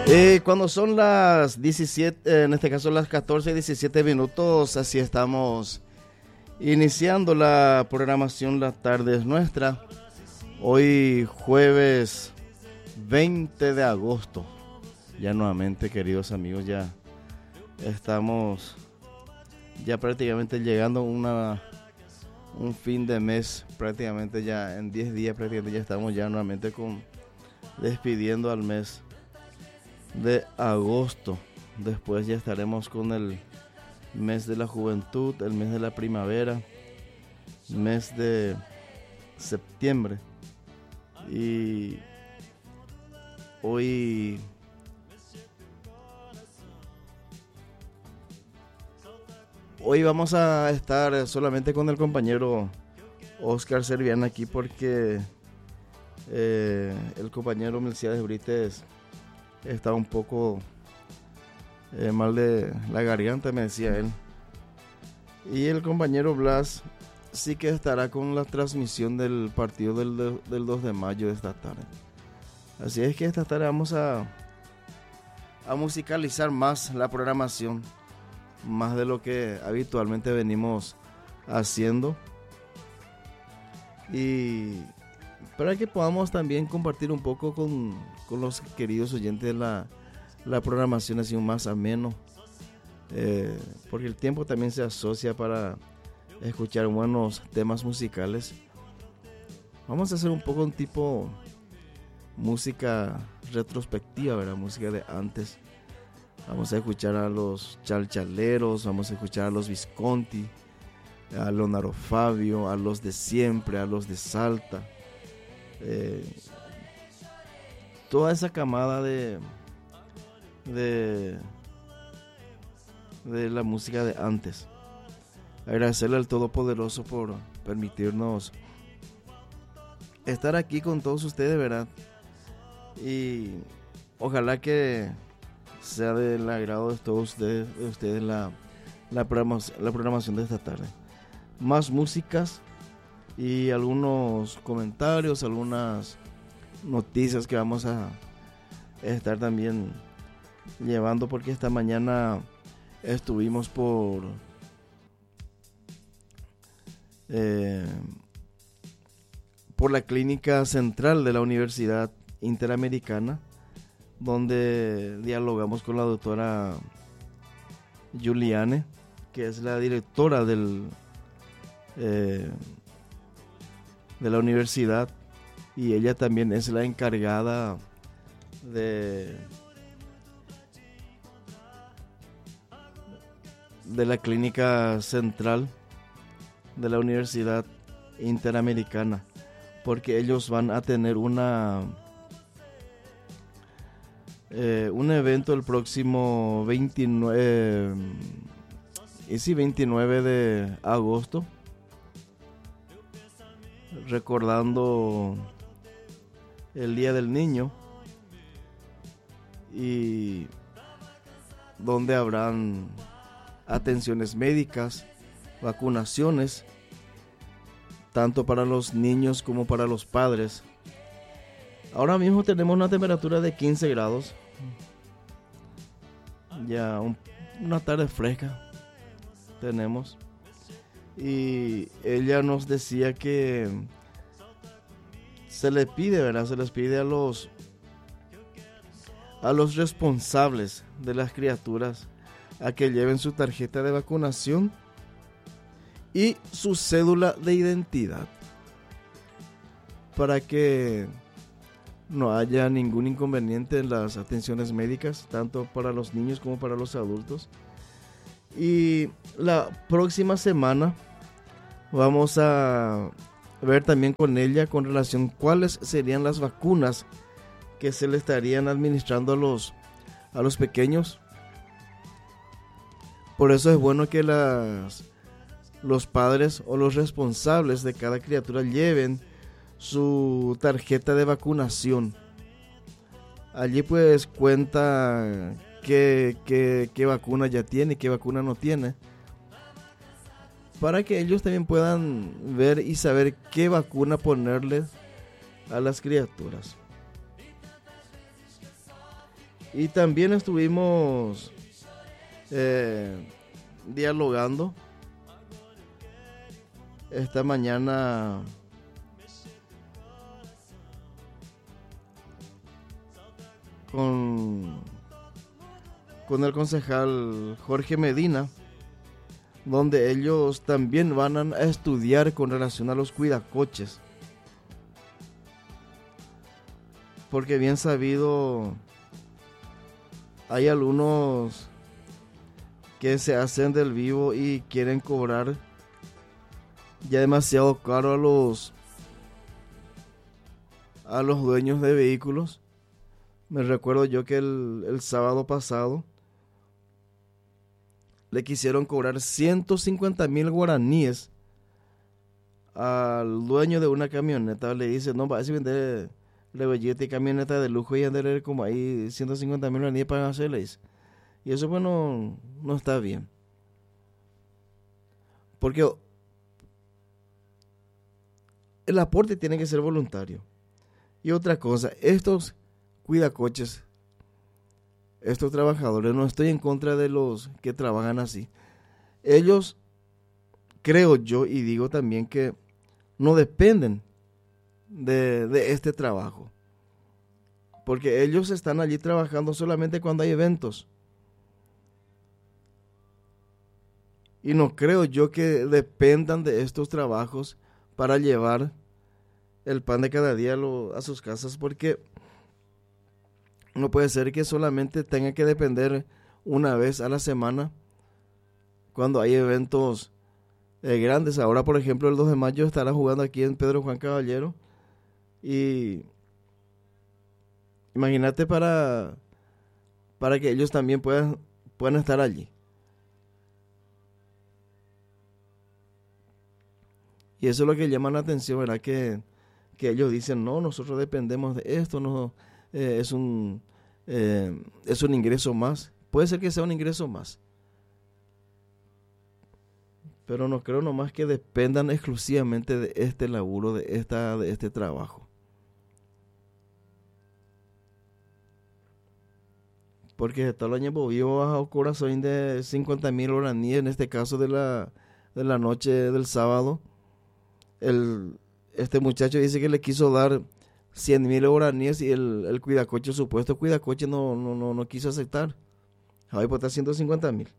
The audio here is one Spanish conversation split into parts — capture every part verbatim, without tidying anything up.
Eh, cuando son las diecisiete, en este caso las catorce y diecisiete minutos, así estamos iniciando la programación. La tarde es nuestra. Hoy jueves veinte de agosto. Ya nuevamente, queridos amigos, ya estamos ya prácticamente llegando a una un fin de mes, prácticamente ya en diez días prácticamente ya estamos ya nuevamente con despidiendo al mes de agosto. Después ya estaremos con el mes de la juventud, el mes de la primavera, mes de septiembre. Y hoy hoy vamos a estar solamente con el compañero Oscar Servián aquí porque eh, el compañero Melciades Brites está un poco eh, mal de la garganta, me decía él. Y el compañero Blas sí que estará con la transmisión del partido del, del dos de mayo de esta tarde. Así es que esta tarde vamos a, a musicalizar más la programación, más de lo que habitualmente venimos haciendo. Y para que podamos también compartir un poco con, con los queridos oyentes de la, la programación así más ameno, eh, porque el tiempo también se asocia para escuchar buenos temas musicales. Vamos a hacer un poco un tipo música retrospectiva, ¿verdad? Música de antes. Vamos a escuchar a los Chalchaleros, vamos a escuchar a los Visconti, a Leonardo Fabio, a los de siempre, a los de Salta. Eh, toda esa camada de, de de la música de antes. Agradecerle al Todopoderoso por permitirnos estar aquí con todos ustedes, ¿verdad? Y ojalá que sea del agrado de todos ustedes, de ustedes la, la, programación, la programación de esta tarde. Más músicas y algunos comentarios, algunas noticias que vamos a estar también llevando, porque esta mañana estuvimos por eh, por la clínica central de la Universidad Interamericana, donde dialogamos con la doctora Juliane, que es la directora del eh, de la universidad, y ella también es la encargada de de la clínica central de la Universidad Interamericana, porque ellos van a tener una eh, un evento el próximo veintinueve y sí, veintinueve de agosto, recordando el Día del Niño, y donde habrán atenciones médicas, vacunaciones, tanto para los niños como para los padres. Ahora mismo tenemos una temperatura de quince grados, ya un, una tarde fresca tenemos, y ella nos decía que se le pide, ¿verdad? Se les pide a los a los responsables de las criaturas a que lleven su tarjeta de vacunación y su cédula de identidad, para que no haya ningún inconveniente en las atenciones médicas, tanto para los niños como para los adultos. Y la próxima semana vamos a ver también con ella con relación cuáles serían las vacunas que se le estarían administrando a los, a los pequeños. Por eso es bueno que las, los padres o los responsables de cada criatura lleven su tarjeta de vacunación. Allí pues cuenta qué, qué, qué vacuna ya tiene y qué vacuna no tiene, para que ellos también puedan ver y saber qué vacuna ponerle a las criaturas. Y también estuvimos eh, dialogando esta mañana con, con el concejal Jorge Medina, donde ellos también van a estudiar con relación a los cuidacoches. Porque bien sabido, hay algunos que se hacen del vivo y quieren cobrar ya demasiado caro a los a los dueños de vehículos. Me recuerdo yo que el, el sábado pasado le quisieron cobrar ciento cincuenta mil guaraníes al dueño de una camioneta. Le dice, no, va a vender revellete y camioneta de lujo y andar como ahí ciento cincuenta mil guaraníes para hacerles. Y eso pues no, no está bien. Porque el aporte tiene que ser voluntario. Y otra cosa, estos cuidacoches, estos trabajadores, no estoy en contra de los que trabajan así. Ellos, creo yo, y digo también que no dependen de, de este trabajo. Porque ellos están allí trabajando solamente cuando hay eventos. Y no creo yo que dependan de estos trabajos para llevar el pan de cada día a, lo, a sus casas, porque no puede ser que solamente tenga que depender una vez a la semana cuando hay eventos eh, grandes. Ahora, por ejemplo, el dos de mayo estará jugando aquí en Pedro Juan Caballero. Y imagínate para, para que ellos también puedan, puedan estar allí. Y eso es lo que llama la atención, ¿verdad? Que, que ellos dicen, no, nosotros dependemos de esto, no, eh, es, un, eh, es un ingreso más. Puede ser que sea un ingreso más. Pero no creo nomás que dependan exclusivamente de este laburo, de, esta, de este trabajo. Porque tal año vivo bajo corazón de cincuenta mil guaraníes, en este caso de la, de la noche del sábado. El, este muchacho dice que le quiso dar cien mil guaraníes y el, el cuidacoche, el supuesto cuidacoche, no, no, no, no quiso aceptar. Ahí pues está ciento cincuenta mil.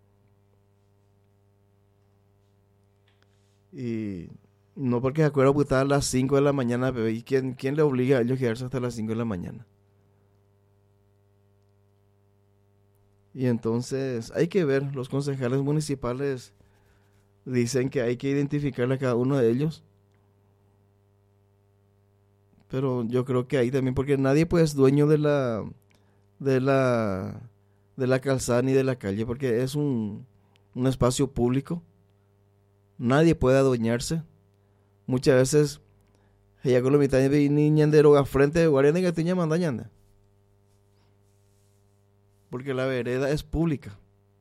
Y no, porque se acuerda que estaba a las cinco de la mañana, pero ¿y quién, quién le obliga a ellos a quedarse hasta las cinco de la mañana? Y entonces hay que ver, los concejales municipales dicen que hay que identificar a cada uno de ellos. Pero yo creo que ahí también, porque nadie pues es dueño de la de la de la calzada ni de la calle, porque es un, un espacio público. Nadie puede adueñarse. Muchas veces ella con la mitad de niña de droga frente de guardia que tiña mandañanda. Porque la vereda es pública.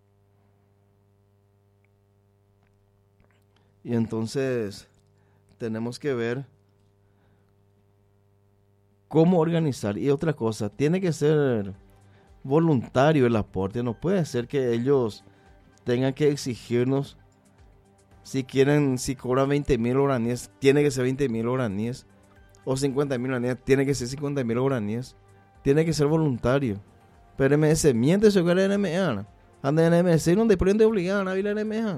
Y entonces tenemos que ver cómo organizar. Y otra cosa, tiene que ser voluntario el aporte. No puede ser que ellos tengan que exigirnos, si quieren, si cobran veinte mil guaraníes, tiene que ser veinte mil guaraníes. O cincuenta mil guaraníes, tiene que ser cincuenta mil guaraníes. Tiene que ser voluntario. Pero M S miente sobre el N M A. Anda en M S no te prende obligado a la N M A.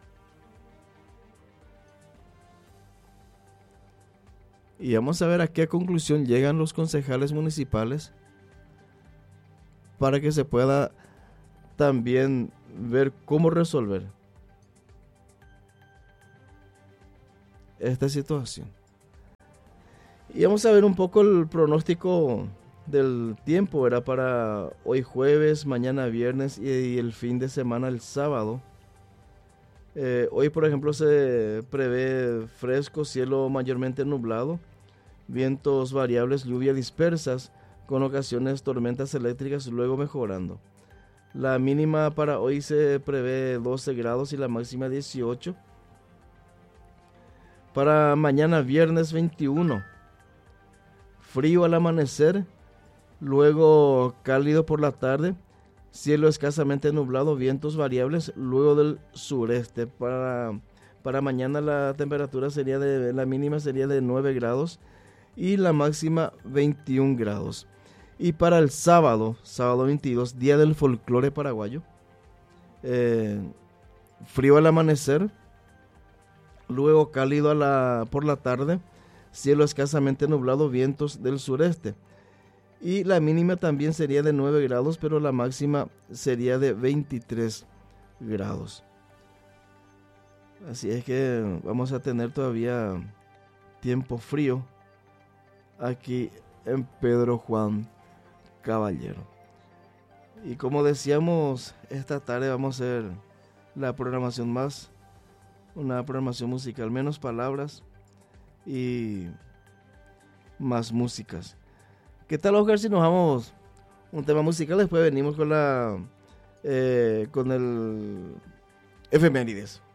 Y vamos a ver a qué conclusión llegan los concejales municipales para que se pueda también ver cómo resolver esta situación. Y vamos a ver un poco el pronóstico del tiempo, ¿verdad? Para hoy jueves, mañana viernes y, y el fin de semana el sábado. Eh, hoy, por ejemplo, se prevé fresco, cielo mayormente nublado, vientos variables, lluvias dispersas, con ocasiones tormentas eléctricas, luego mejorando. La mínima para hoy se prevé doce grados y la máxima dieciocho. Para mañana viernes veintiuno, frío al amanecer luego cálido por la tarde, cielo escasamente nublado, vientos variables, luego del sureste. Para, para mañana la temperatura sería de, la mínima sería de nueve grados y la máxima veintiún grados. Y para el sábado, sábado veintidós, día del folclore paraguayo, eh, frío al amanecer, luego cálido a la, por la tarde, cielo escasamente nublado, vientos del sureste. Y la mínima también sería de nueve grados, pero la máxima sería de veintitrés grados. Así es que vamos a tener todavía tiempo frío aquí en Pedro Juan Caballero. Y como decíamos, esta tarde vamos a hacer la programación más, una programación musical, menos palabras y más músicas. ¿Qué tal, Oscar, si nos vamos un tema musical? Después venimos con la eh, con el efemérides.